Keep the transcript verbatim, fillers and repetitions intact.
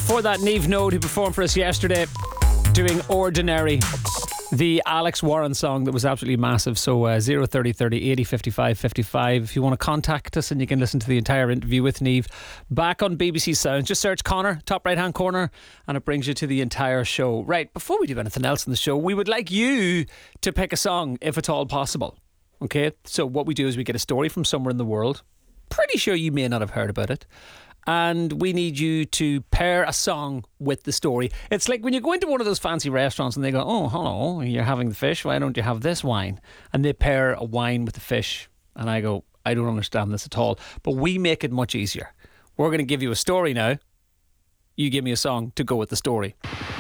Before that, Niamh Node, who performed for us yesterday, doing Ordinary, the Alex Warren song that was absolutely massive. So uh, zero thirty thirty eighty fifty-five fifty-five if you want to contact us, and you can listen to the entire interview with Niamh back on B B C Sounds. Just search Connor, top right hand corner, and it brings you to the entire show. Right, before we do anything else in the show, we would like you to pick a song if at all possible. Okay, so what we do is we get a story from somewhere in the world. Pretty sure you may not have heard about it, and we need you to pair a song with the story. It's like when you go into one of those fancy restaurants and they go, oh, hello, you're having the fish, why don't you have this wine? And they pair a wine with the fish, and I go, I don't understand this at all. But we make it much easier. We're going to give you a story now. You give me a song to go with the story.